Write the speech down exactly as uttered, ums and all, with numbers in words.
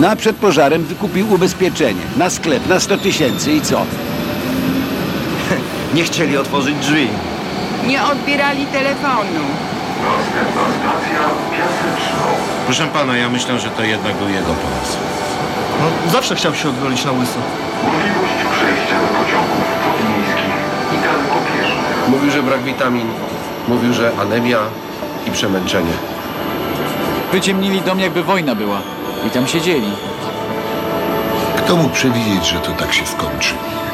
No a przed pożarem wykupił ubezpieczenie. Na sklep, na sto tysięcy i co? Nie chcieli otworzyć drzwi. Nie odbierali telefonu. Następna stacja Piaseczno. Proszę pana, ja myślę, że to jednak był jego pomysł. No, zawsze chciał się odgolić na łyso. Możliwość przejścia do pociągów podmiejskich i dalekobieżnych. Mówił, że brak witamin. Mówił, że anemia i przemęczenie. Wyciemnili dom, jakby wojna była. I tam siedzieli. Kto mógł przewidzieć, że to tak się skończy?